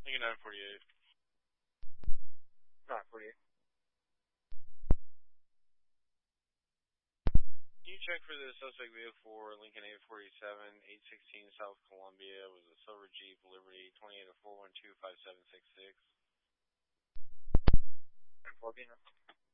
Lincoln 948. 948. Can you check for the suspect vehicle for Lincoln 847, 816 South Columbia? It was a silver Jeep Liberty 2804125766. 4 Beamer.